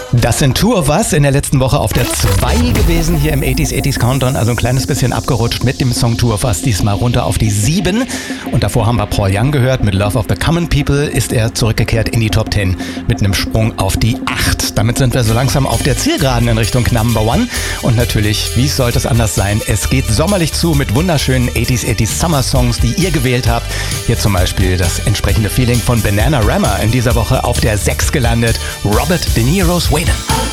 Das sind Two of Us in der letzten Woche auf der 2 gewesen hier im 80s Countdown, also ein kleines bisschen abgerutscht mit dem Song Two of Us, diesmal runter auf die 7. Und davor haben wir Paul Young gehört, mit Love of the Common People ist er zurückgekehrt in die Top 10 mit einem Sprung auf die 8. Damit sind wir so langsam auf der Zielgeraden in Richtung Number One. Und natürlich, wie sollte es anders sein, es geht sommerlich zu mit wunderschönen 80s Summer Songs, die ihr gewählt habt. Hier zum Beispiel das entsprechende Feeling von Bananarama in dieser Woche auf der 6 gelandet, Robert De Niro's Waitin'.